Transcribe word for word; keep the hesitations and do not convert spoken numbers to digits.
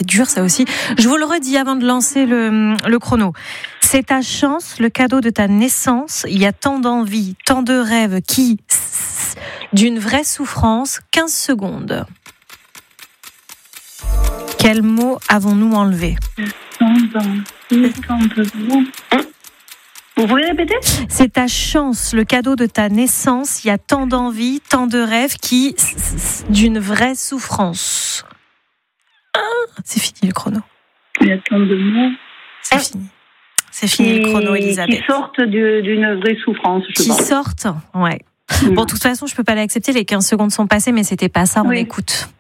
C'est dur ça aussi. Je vous le redis avant de lancer le, le chrono. C'est ta chance, le cadeau de ta naissance. Il y a tant d'envie, tant de rêves qui, d'une vraie souffrance, quinze secondes. Quel mot avons-nous enlevé ? Vous pouvez répéter ? C'est ta chance, le cadeau de ta naissance. Il y a tant d'envie, tant de rêves qui, d'une vraie souffrance. Ah, c'est fini le chrono. Il y a tant de mots. C'est fini. C'est fini le chrono, Elisabeth. Qui sortent de, d'une vraie souffrance, je Qui pense. sortent, ouais. Mmh. Bon, de toute façon, je peux pas l'accepter. Les quinze secondes sont passées, mais c'était pas ça. On oui. écoute.